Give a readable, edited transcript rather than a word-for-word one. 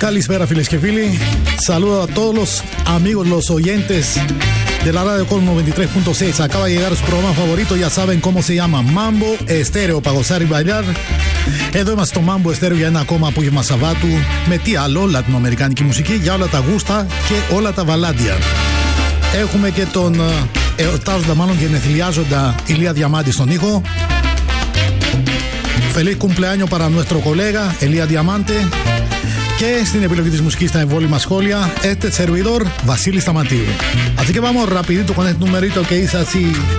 Καλησπέρα φίλες και φίλοι. Saludo a todos los amigos, los oyentes de la radio Col 93.6. Acaba de llegar su programa favorito, ya saben cómo se llama, Mambo Estéreo, para gozar y bailar. Εδώ είμαστε στο Mambo Estéreo για ένα ακόμα απόγευμα Σαββάτου με τι άλλο, λατινοαμερικάνικη μουσική για όλα τα γούστα και όλα τα βαλάντια. Έχουμε και τον εορτάζοντα, μάλλον γενεθλιάζοντα Ηλία Διαμάντη στον ήχο. Feliz cumpleaños para nuestro colega Elías Diamante. Και στην επιλογή της μουσικής στα εμβόλυμα σχόλια, este servidor, Βασίλης Σταματίου. Así que vamos rapidito con el numerito que dice así.